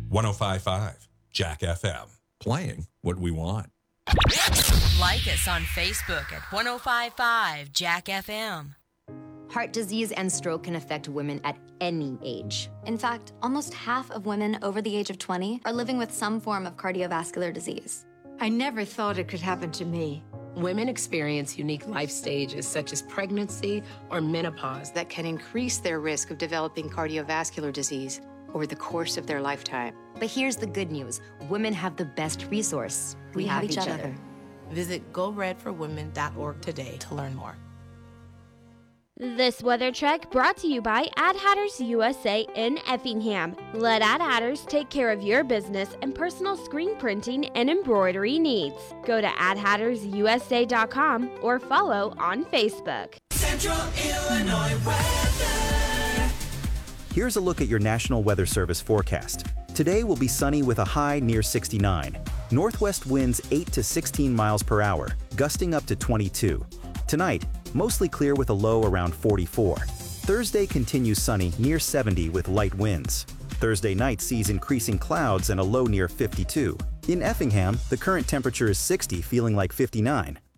105.5 Jack FM. Playing what we want. Like us on Facebook at 105.5 Jack FM. Heart disease and stroke can affect women at any age. In fact, almost half of women over the age of 20 are living with some form of cardiovascular disease. I never thought it could happen to me. Women experience unique life stages such as pregnancy or menopause That can increase their risk of developing cardiovascular disease over the course of their lifetime. But here's the good news. Women have the best resource. We have each other. Visit GoRedForWomen.org today to learn more. This weather check brought to you by Ad Hatters USA in Effingham. Let Ad Hatters take care of your business and personal screen printing and embroidery needs. Go to adhattersusa.com or follow on Facebook. Central Illinois weather. Here's a look at your National Weather Service forecast. Today will be sunny with a high near 69. Northwest winds 8 to 16 miles per hour, gusting up to 22. Tonight, mostly clear with a low around 44. Thursday continues sunny near 70 with light winds. Thursday night sees increasing clouds and a low near 52. In Effingham, the current temperature is 60, feeling like 59.